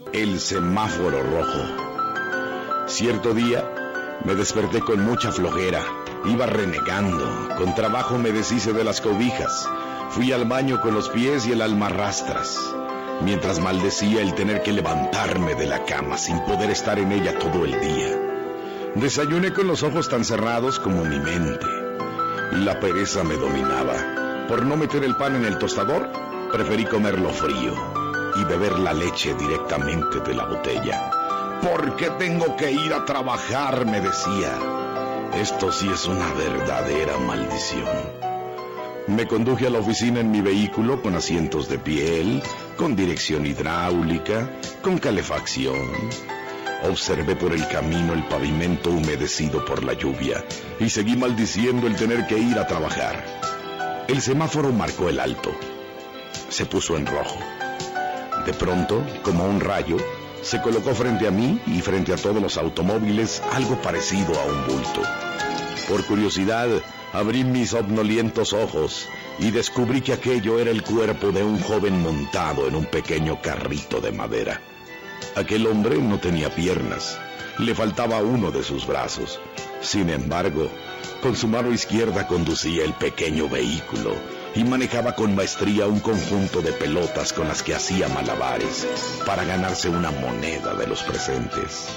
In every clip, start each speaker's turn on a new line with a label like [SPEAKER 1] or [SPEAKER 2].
[SPEAKER 1] El semáforo rojo. Cierto día me desperté con mucha flojera. Iba renegando. Con trabajo me deshice de las cobijas. Fui al baño con los pies y el alma a rastras, mientras maldecía el tener que levantarme de la cama sin poder estar en ella todo el día. Desayuné con los ojos tan cerrados como mi mente. La pereza me dominaba. Por no meter el pan en el tostador, preferí comerlo frío y beber la leche directamente de la botella. ¿Por qué tengo que ir a trabajar?, me decía. Esto sí es una verdadera maldición. Me conduje a la oficina en mi vehículo con asientos de piel, con dirección hidráulica, con calefacción. Observé por el camino el pavimento humedecido por la lluvia y seguí maldiciendo el tener que ir a trabajar. El semáforo marcó el alto. Se puso en rojo. De pronto, como un rayo, se colocó frente a mí y frente a todos los automóviles algo parecido a un bulto. Por curiosidad, abrí mis somnolientos ojos y descubrí que aquello era el cuerpo de un joven montado en un pequeño carrito de madera. Aquel hombre no tenía piernas, le faltaba uno de sus brazos. Sin embargo, con su mano izquierda conducía el pequeño vehículo y manejaba con maestría un conjunto de pelotas con las que hacía malabares para ganarse una moneda de los presentes.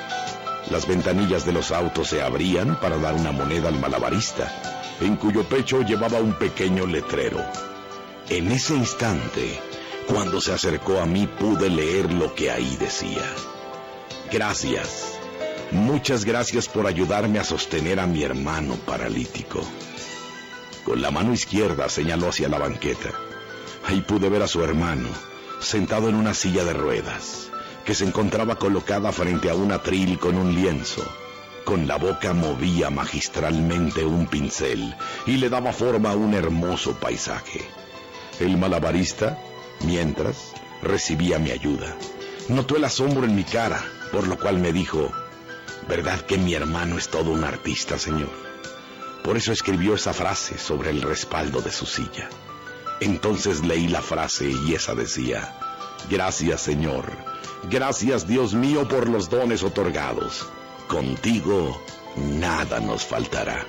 [SPEAKER 1] Las ventanillas de los autos se abrían para dar una moneda al malabarista, en cuyo pecho llevaba un pequeño letrero. En ese instante, cuando se acercó a mí, pude leer lo que ahí decía. Gracias, muchas gracias por ayudarme a sostener a mi hermano paralítico. Con la mano izquierda señaló hacia la banqueta. Ahí pude ver a su hermano, sentado en una silla de ruedas, que se encontraba colocada frente a un atril con un lienzo. Con la boca movía magistralmente un pincel y le daba forma a un hermoso paisaje. El malabarista, mientras, recibía mi ayuda. Notó el asombro en mi cara, por lo cual me dijo: ¿verdad que mi hermano es todo un artista, señor? Por eso escribió esa frase sobre el respaldo de su silla. Entonces leí la frase y esa decía: gracias, Señor. Gracias, Dios mío, por los dones otorgados. Contigo nada nos faltará.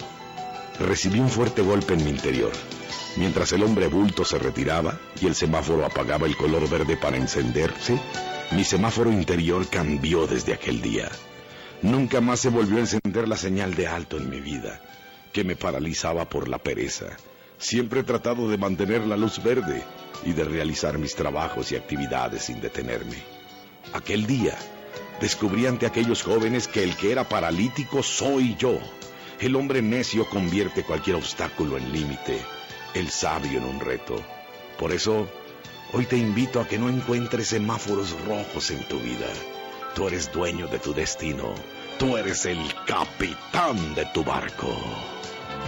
[SPEAKER 1] Recibí un fuerte golpe en mi interior. Mientras el hombre bulto se retiraba y el semáforo apagaba el color verde para encenderse, mi semáforo interior cambió desde aquel día. Nunca más se volvió a encender la señal de alto en mi vida, que me paralizaba por la pereza. Siempre he tratado de mantener la luz verde y de realizar mis trabajos y actividades sin detenerme. Aquel día descubrí ante aquellos jóvenes que el que era paralítico soy yo. El hombre necio convierte cualquier obstáculo en límite, el sabio en un reto. Por eso, hoy te invito a que no encuentres semáforos rojos en tu vida. Tú eres dueño de tu destino. Tú eres el capitán de tu barco.